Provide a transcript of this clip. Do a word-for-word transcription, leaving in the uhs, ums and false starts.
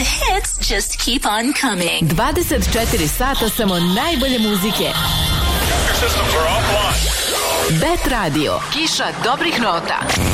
hits just keep on coming. dvadeset četiri sata samo najbolje muzike. Bet Radio. Kiša dobrih nota.